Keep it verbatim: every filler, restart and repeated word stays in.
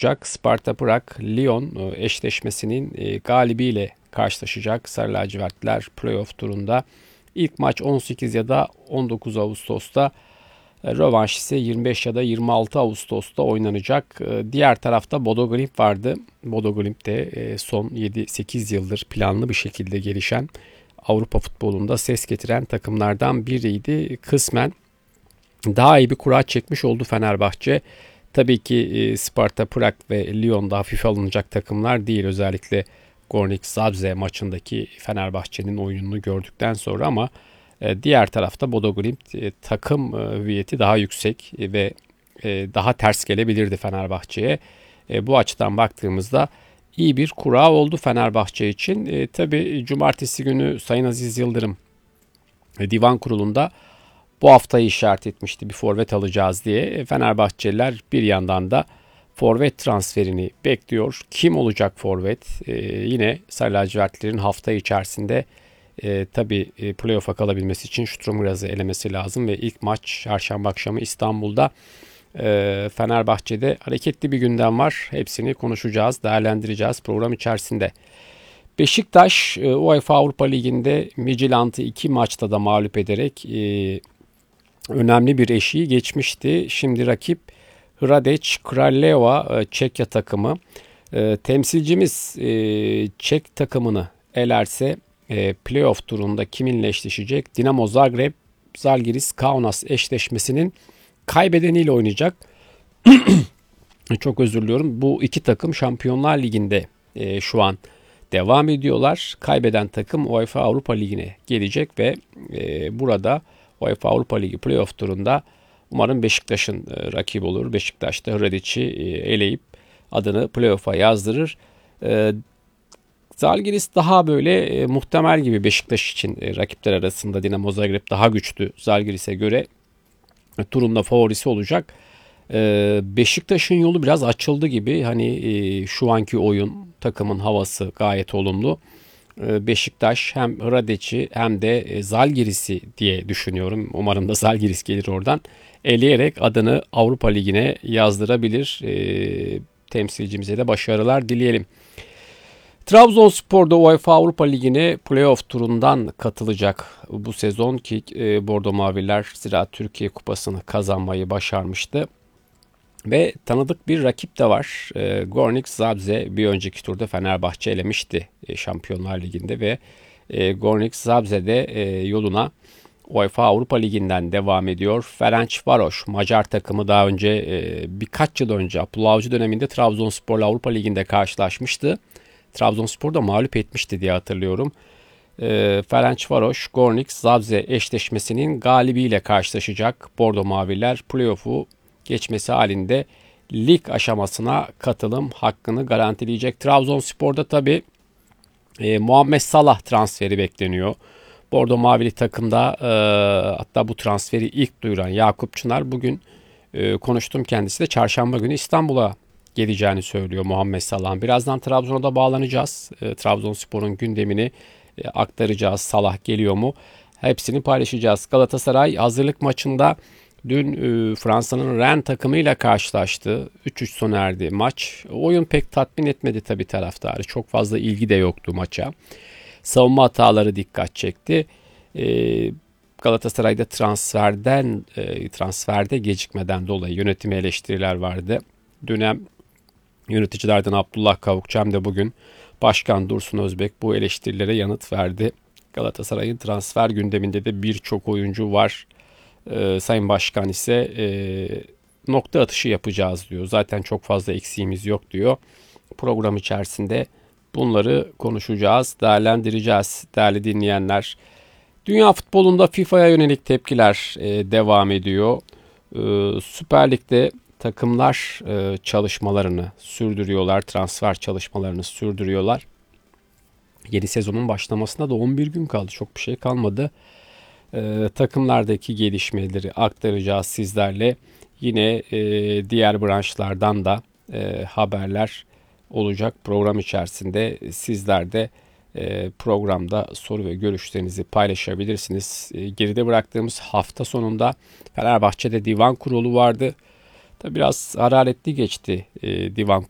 olacak. Sparta Prag Lyon eşleşmesinin galibiyle karşılaşacak. Sarı lacivertler playoff turunda. İlk maç on sekiz ya da on dokuz Ağustos'ta, rövanş ise yirmi beş ya da yirmi altı Ağustos'ta oynanacak. Diğer tarafta Bodo Glimt vardı. Bodo Glimt de son yedi sekiz yıldır planlı bir şekilde gelişen, Avrupa futbolunda ses getiren takımlardan biriydi. Kısmen daha iyi bir kura çekmiş oldu Fenerbahçe. Tabii ki Sparta Prag ve Lyon da hafife alınacak takımlar değil. Özellikle Gornik Zabrze maçındaki Fenerbahçe'nin oyununu gördükten sonra, ama diğer tarafta Bodo Glimt takım hüviyeti daha yüksek ve daha ters gelebilirdi Fenerbahçe'ye. Bu açıdan baktığımızda iyi bir kura oldu Fenerbahçe için. E, tabii cumartesi günü Sayın Aziz Yıldırım divan kurulunda bu haftayı işaret etmişti, bir forvet alacağız diye. Fenerbahçeliler bir yandan da forvet transferini bekliyor. Kim olacak forvet? E, yine Sarı lacivertlerin hafta içerisinde e, tabii e, playoff'a kalabilmesi için Sturm elemesi lazım ve ilk maç çarşamba akşamı İstanbul'da. E, Fenerbahçe'de hareketli bir gündem var. Hepsini konuşacağız, değerlendireceğiz program içerisinde. Beşiktaş e, UEFA Avrupa Ligi'nde Midtjylland'ı iki maçta da mağlup ederek e, önemli bir eşiği geçmişti. Şimdi rakip Hradec Kraljevo Çekya takımı. E, temsilcimiz e, Çek takımını elerse e, playoff turunda kiminle eşleşecek? Dinamo Zagreb, Zalgiris Kaunas eşleşmesinin kaybedeniyle oynayacak. Çok özür diliyorum. Bu iki takım Şampiyonlar Ligi'nde e, şu an devam ediyorlar. Kaybeden takım UEFA Avrupa Ligi'ne gelecek ve e, burada UEFA Avrupa Ligi playoff turunda umarım Beşiktaş'ın e, rakibi olur. Beşiktaş da Hradec'i e, eleyip adını playoff'a yazdırır. E, Zalgiris daha böyle e, muhtemel gibi Beşiktaş için. E, rakipler arasında Dinamo Zagreb daha güçlü Zalgiris'e göre. E, turunda favorisi olacak. E, Beşiktaş'ın yolu biraz açıldı gibi. Hani e, şu anki oyun, takımın havası gayet olumlu. E, Beşiktaş hem Hradec'i hem de e, Zalgiris'i diye düşünüyorum. Umarım da Zalgiris gelir oradan. Eleyerek adını Avrupa Ligi'ne yazdırabilir. E, temsilcimize de başarılar dileyelim. Trabzonspor da UEFA Avrupa Ligi'ne playoff turundan katılacak bu sezon ki e, Bordo Maviler Ziraat Türkiye Kupası'nı kazanmayı başarmıştı. Ve tanıdık bir rakip de var. E, Gornik Zabrze bir önceki turda Fenerbahçe elemişti e, Şampiyonlar Ligi'nde ve e, Gornik Zabrze de e, yoluna UEFA Avrupa Ligi'nden devam ediyor. Ferencvaros Macar takımı daha önce e, birkaç yıl önce Abdullah Avcı döneminde Trabzonspor'la Avrupa Ligi'nde karşılaşmıştı. Trabzonspor da mağlup etmişti diye hatırlıyorum. E, Ferencvaros Gornik Zabrze eşleşmesinin galibiyle karşılaşacak. Bordo Maviler playoff'u geçmesi halinde lig aşamasına katılım hakkını garantileyecek. Trabzonspor'da tabi e, Muhammed Salah transferi bekleniyor. Bordo Mavili takımda e, hatta bu transferi ilk duyuran Yakup Çınar bugün e, konuştum kendisiyle. Çarşamba günü İstanbul'a geleceğini söylüyor Muhammed Salah'ın. Birazdan Trabzon'a da bağlanacağız. E, Trabzonspor'un gündemini e, aktaracağız. Salah geliyor mu? Hepsini paylaşacağız. Galatasaray hazırlık maçında dün e, Fransa'nın Rennes takımıyla karşılaştı. üç üç sona erdi maç. Oyun pek tatmin etmedi tabii taraftarı. Çok fazla ilgi de yoktu maça. Savunma hataları dikkat çekti. E, Galatasaray'da transferden e, transferde gecikmeden dolayı yönetime eleştiriler vardı. Dönem yöneticilerden Abdullah Kavukçu hem de bugün Başkan Dursun Özbek bu eleştirilere yanıt verdi. Galatasaray'ın transfer gündeminde de birçok oyuncu var. Ee, Sayın Başkan ise e, nokta atışı yapacağız diyor. Zaten çok fazla eksiğimiz yok diyor. Program içerisinde bunları konuşacağız, değerlendireceğiz değerli dinleyenler. Dünya futbolunda FIFA'ya yönelik tepkiler e, devam ediyor. E, Süper Lig'de takımlar e, çalışmalarını sürdürüyorlar, transfer çalışmalarını sürdürüyorlar. Yeni sezonun başlamasına da on bir gün kaldı, çok bir şey kalmadı. E, takımlardaki gelişmeleri aktaracağız sizlerle. Yine e, diğer branşlardan da e, haberler olacak program içerisinde. Sizler de e, programda soru ve görüşlerinizi paylaşabilirsiniz. E, geride bıraktığımız hafta sonunda Fenerbahçe'de divan kurulu vardı. Tabi biraz hararetli geçti e, divan